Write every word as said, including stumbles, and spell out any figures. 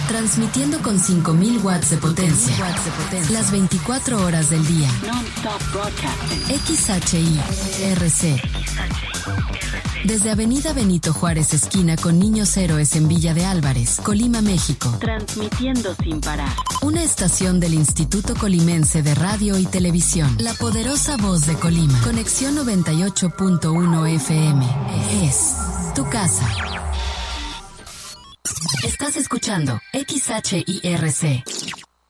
Transmitiendo con cinco mil watts de potencia. Las veinticuatro horas del día. X H I R C. Desde Avenida Benito Juárez, esquina con Niños Héroes en Villa de Álvarez, Colima, México. Transmitiendo sin parar. Una estación del Instituto Colimense de Radio y Televisión. La poderosa voz de Colima. Conexión noventa y ocho punto uno F M. Es tu casa. Estás escuchando X H I R C.